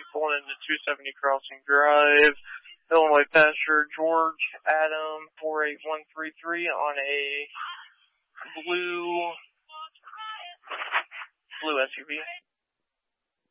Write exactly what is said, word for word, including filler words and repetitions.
pulling into two seventy Crossing Drive, Illinois passenger George Adam four eight one three three on a blue blue S U V.